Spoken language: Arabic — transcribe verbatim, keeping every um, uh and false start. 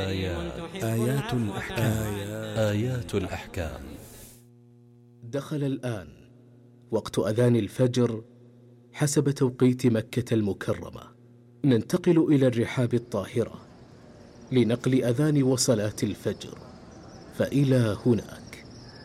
آيات آيات الأحكام آيات الأحكام. دخل الآن وقت أذان الفجر حسب توقيت مكة المكرمة. ننتقل إلى الرحاب الطاهرة لنقل أذان وصلاة الفجر، فإلى هناك.